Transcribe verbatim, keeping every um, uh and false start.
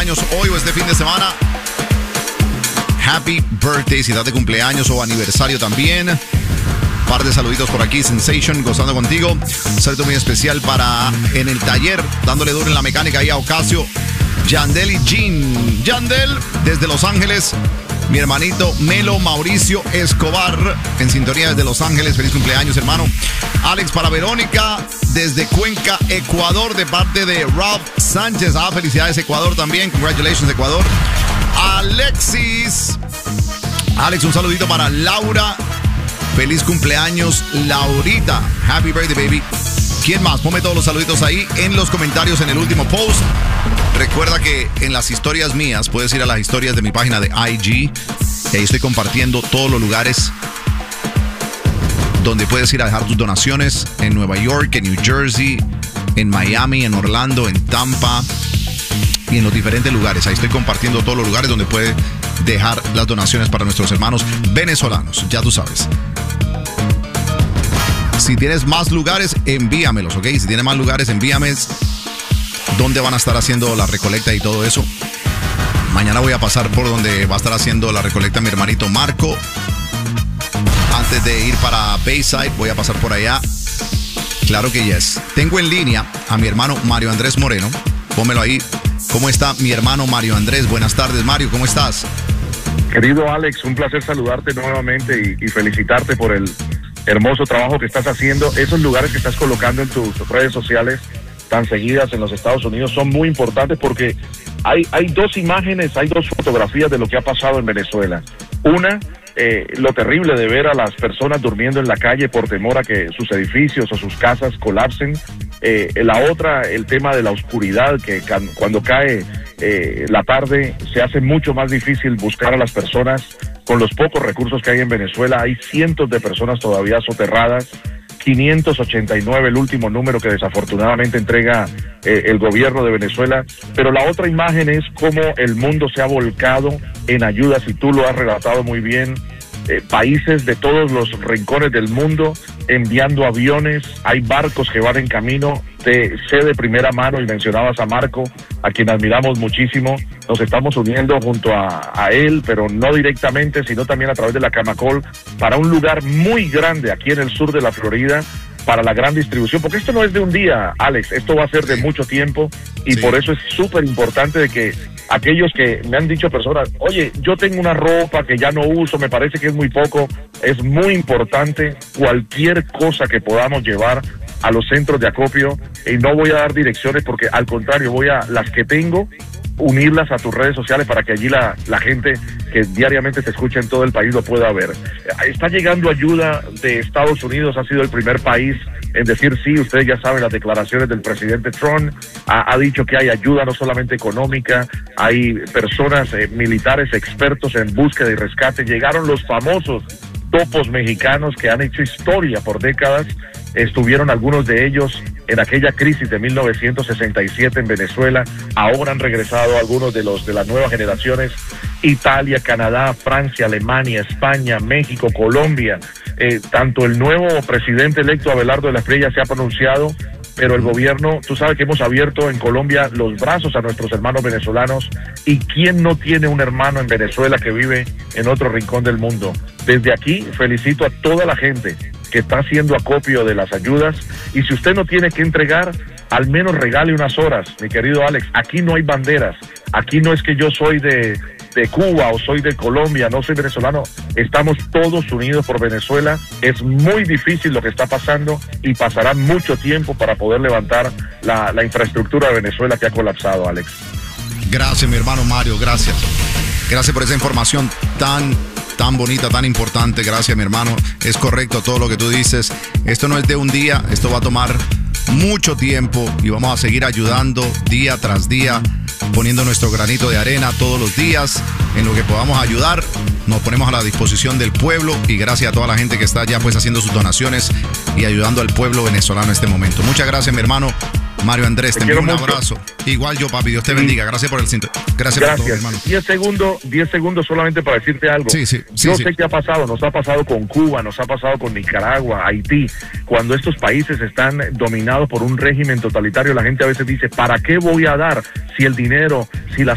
cumpleaños hoy o este fin de semana, happy birthday. Si estás de cumpleaños o aniversario también. Par de saluditos por aquí, Sensation, gozando contigo. Un saludo muy especial para en el taller, dándole duro en la mecánica ahí a Ocasio, Yandel y Jean. Yandel, desde Los Ángeles. Mi hermanito Melo Mauricio Escobar, en sintonía desde Los Ángeles. Feliz cumpleaños, hermano. Alex para Verónica, desde Cuenca, Ecuador, de parte de Rob Sánchez. Ah, felicidades, Ecuador también. Congratulations, Ecuador. Alexis. Alex, un saludito para Laura. Feliz cumpleaños, Laurita. Happy birthday, baby. ¿Quién más? Ponme todos los saluditos ahí en los comentarios en el último post. Recuerda que en las historias mías, puedes ir a las historias de mi página de I G. Y ahí estoy compartiendo todos los lugares donde puedes ir a dejar tus donaciones. En Nueva York, en New Jersey, en Miami, en Orlando, en Tampa y en los diferentes lugares. Ahí estoy compartiendo todos los lugares donde puedes dejar las donaciones para nuestros hermanos venezolanos. Ya tú sabes. Si tienes más lugares, envíamelos, ¿ok? Si tienes más lugares, envíame dónde van a estar haciendo la recolecta y todo eso. Mañana voy a pasar por donde va a estar haciendo la recolecta mi hermanito Marco. Antes de ir para Bayside, voy a pasar por allá. Claro que yes. Tengo en línea a mi hermano Mario Andrés Moreno. Pónmelo ahí. ¿Cómo está mi hermano Mario Andrés? Buenas tardes, Mario. ¿Cómo estás? Querido Alex, un placer saludarte nuevamente y, y felicitarte por el hermoso trabajo que estás haciendo. Esos lugares que estás colocando en tus redes sociales tan seguidas en los Estados Unidos son muy importantes porque hay, hay dos imágenes, hay dos fotografías de lo que ha pasado en Venezuela. Una, eh, lo terrible de ver a las personas durmiendo en la calle por temor a que sus edificios o sus casas colapsen. Eh, la otra, el tema de la oscuridad, que can, cuando cae eh, la tarde se hace mucho más difícil buscar a las personas con los pocos recursos que hay en Venezuela. Hay cientos de personas todavía soterradas, quinientos ochenta y nueve el último número que desafortunadamente entrega eh, el gobierno de Venezuela. Pero la otra imagen es cómo el mundo se ha volcado en ayudas, y tú lo has relatado muy bien. Eh, países de todos los rincones del mundo enviando aviones, hay barcos que van en camino. Te sé de primera mano, y mencionabas a Marco, a quien admiramos muchísimo. Nos estamos uniendo junto a, a él, pero no directamente, sino también a través de la Camacol, para un lugar muy grande aquí en el sur de la Florida, para la gran distribución, porque esto no es de un día, Alex, esto va a ser de mucho tiempo, y sí, por eso es súper importante de que aquellos que me han dicho personas, oye, yo tengo una ropa que ya no uso, me parece que es muy poco, es muy importante cualquier cosa que podamos llevar a los centros de acopio. Y no voy a dar direcciones porque al contrario, voy a las que tengo, unirlas a tus redes sociales para que allí la, la gente que diariamente te escucha en todo el país lo pueda ver. Está llegando ayuda de Estados Unidos, ha sido el primer país en decir sí. Ustedes ya saben las declaraciones del presidente Trump, ha, ha dicho que hay ayuda no solamente económica, hay personas, eh, militares expertos en búsqueda y rescate. Llegaron los famosos topos mexicanos que han hecho historia por décadas. Estuvieron algunos de ellos en aquella crisis de mil novecientos sesenta y siete en Venezuela. Ahora han regresado algunos de los de las nuevas generaciones. Italia, Canadá, Francia, Alemania, España, México, Colombia. Eh, tanto el nuevo presidente electo Abelardo de la Espriella se ha pronunciado, pero el gobierno, tú sabes que hemos abierto en Colombia los brazos a nuestros hermanos venezolanos. ¿Y quién no tiene un hermano en Venezuela que vive en otro rincón del mundo? Desde aquí felicito a toda la gente que está haciendo acopio de las ayudas, y si usted no tiene que entregar, al menos regale unas horas, mi querido Alex. Aquí no hay banderas, aquí no es que yo soy de, de Cuba o soy de Colombia, no soy venezolano, estamos todos unidos por Venezuela. Es muy difícil lo que está pasando y pasará mucho tiempo para poder levantar la, la infraestructura de Venezuela que ha colapsado, Alex. Gracias, mi hermano Mario, gracias. Gracias por esa información tan... tan bonita, tan importante. Gracias, mi hermano. Es correcto todo lo que tú dices. Esto no es de un día, esto va a tomar mucho tiempo y vamos a seguir ayudando día tras día, poniendo nuestro granito de arena todos los días en lo que podamos ayudar. Nos ponemos a la disposición del pueblo, y gracias a toda la gente que está ya pues haciendo sus donaciones y ayudando al pueblo venezolano en este momento. Muchas gracias, mi hermano Mario Andrés. Te, te envío un mucho. abrazo. Igual yo, papi. Dios te sí. bendiga. Gracias por el cinto. Gracias, Gracias por todo, hermano. Diez segundos, diez segundos solamente para decirte algo. Sí, sí, sí, yo sí. sé que ha pasado, nos ha pasado con Cuba, nos ha pasado con Nicaragua, Haití. Cuando estos países están dominados por un régimen totalitario, la gente a veces dice, ¿para qué voy a dar si el dinero, si las